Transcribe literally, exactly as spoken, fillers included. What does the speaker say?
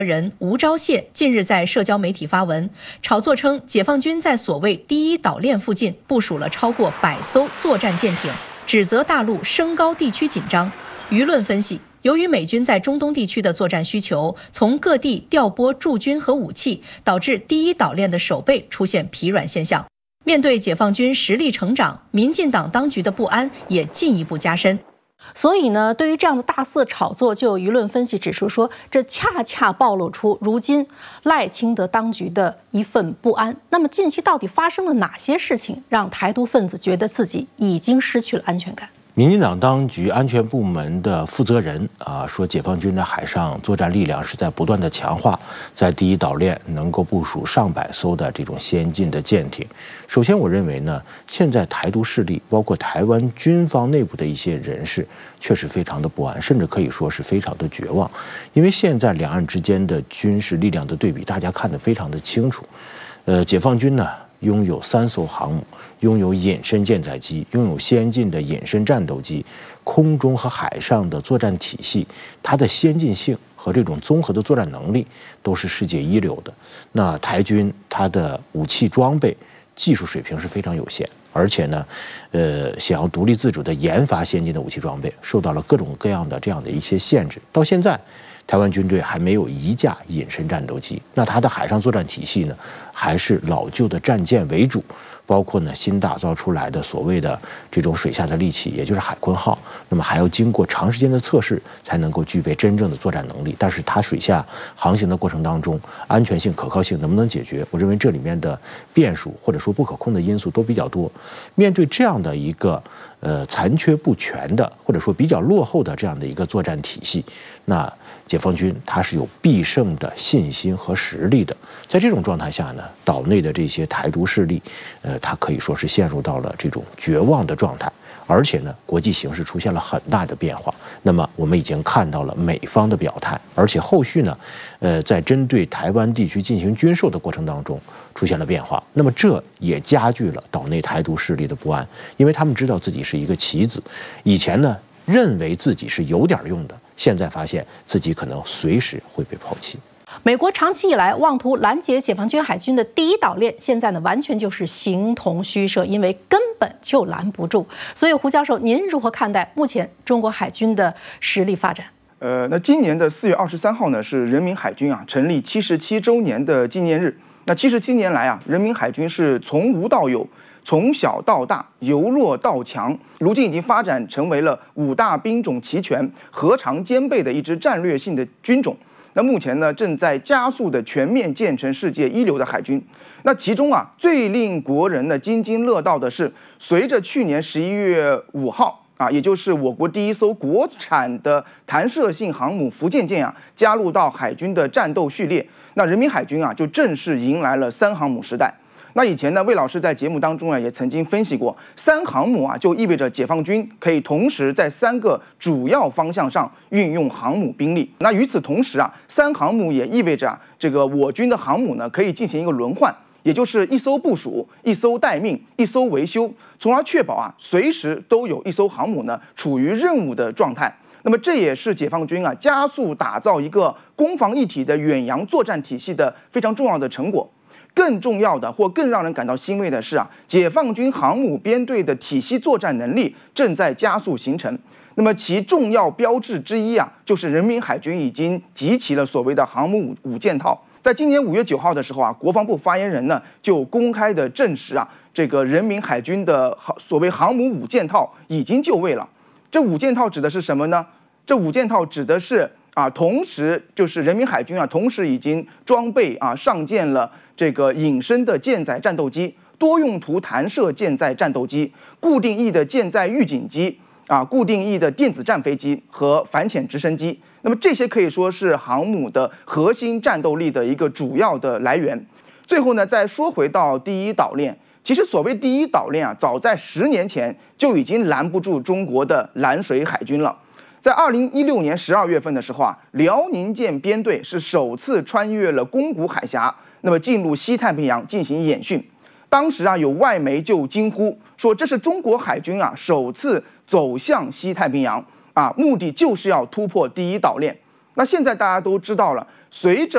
人吴钊燮近日在社交媒体发文，炒作称解放军在所谓第一岛链附近部署了超过百艘作战舰艇，指责大陆升高地区紧张。舆论分析，由于美军在中东地区的作战需求，从各地调拨驻军和武器，导致第一岛链的守备出现疲软现象。面对解放军实力成长，民进党当局的不安也进一步加深。 所以呢，对于这样的大肆炒作，就有舆论分析指出说，这恰恰暴露出如今赖清德当局的一份不安。那么近期到底发生了哪些事情，让台独分子觉得自己已经失去了安全感？ 民进党当局安全部门的负责人啊说，解放军的海上作战力量是在不断的强化，在第一岛链能够部署上百艘的这种先进的舰艇。首先，我认为呢，现在台独势力，包括台湾军方内部的一些人士，确实非常的不安，甚至可以说是非常的绝望，因为现在两岸之间的军事力量的对比，大家看得非常的清楚。呃，解放军呢，拥有三艘航母，拥有隐身舰载机，拥有先进的隐身战斗机，空中和海上的作战体系，它的先进性和这种综合的作战能力都是世界一流的。那台军它的武器装备、技术水平是非常有限，而且呢，呃，想要独立自主的研发先进的武器装备，受到了各种各样的这样的一些限制。到现在，台湾军队还没有一架隐身战斗机，那它的海上作战体系呢，还是老旧的战舰为主，包括呢新打造出来的所谓的这种水下的利器，也就是海鲲号，那么还要经过长时间的测试才能够具备真正的作战能力。但是它水下航行的过程当中，安全性、可靠性能不能解决？我认为这里面的变数或者说不可控的因素都比较多。面对这样的一个呃残缺不全的，或者说比较落后的这样的一个作战体系，那解放军它是有必胜的信心和实力的。在这种状态下呢，岛内的这些台独势力，呃，它可以说是陷入到了这种绝望的状态。而且呢，国际形势出现了很大的变化。那么我们已经看到了美方的表态，而且后续呢，呃，在针对台湾地区进行军售的过程当中出现了变化。那么这也加剧了岛内台独势力的不安，因为他们知道自己是一个棋子，以前呢认为自己是有点用的，现在发现自己可能随时会被抛弃。 美国长期以来妄图拦截解放军海军的第一岛链，现在呢完全就是形同虚设，因为根本就拦不住。所以胡教授，您如何看待目前中国海军的实力发展？ 呃，那今年的四月二十三号呢，是人民海军啊成立七十七周年的纪念日。那七十七年来啊，人民海军是从无到有，从小到大，由弱到强，如今已经发展成为了五大兵种齐全、核常兼备的一支战略性的军种。那目前呢，正在加速的全面建成世界一流的海军。那其中啊，最令国人呢津津乐道的是，随着去年十一月五号啊，也就是我国第一艘国产的弹射性航母福建舰啊，加入到海军的战斗序列，那人民海军啊，就正式迎来了三航母时代。那以前呢，魏老师在节目当中啊，也曾经分析过，三航母啊，就意味着解放军可以同时在三个主要方向上运用航母兵力。那与此同时啊，三航母也意味着啊，这个我军的航母呢，可以进行一个轮换，也就是一艘部署，一艘待命，一艘维修，从而确保啊，随时都有一艘航母呢处于任务的状态。那么这也是解放军啊加速打造一个攻防一体的远洋作战体系的非常重要的成果。更重要的或更让人感到欣慰的是啊，解放军航母编队的体系作战能力正在加速形成。那么其重要标志之一啊，就是人民海军已经集齐了所谓的航母五件套。在今年五月九号的时候啊，国防部发言人呢就公开的证实啊，这个人民海军的所谓航母五件套已经就位了。这五件套指的是什么呢？这五件套指的是啊，同时就是人民海军啊，同时已经装备啊上舰了这个隐身的舰载战斗机、多用途弹射舰载战斗机、固定翼的舰载预警机啊、固定翼的电子战飞机和反潜直升机。那么这些可以说是航母的核心战斗力的一个主要的来源。最后呢，再说回到第一岛链，其实所谓第一岛链啊，早在十年前就已经拦不住中国的蓝水海军了。在二零一六年十二月份的时候啊，辽宁舰编队是首次穿越了宫古海峡，那么进入西太平洋进行演训。当时啊，有外媒就惊呼说，这是中国海军啊首次走向西太平洋啊，目的就是要突破第一岛链。那现在大家都知道了，随着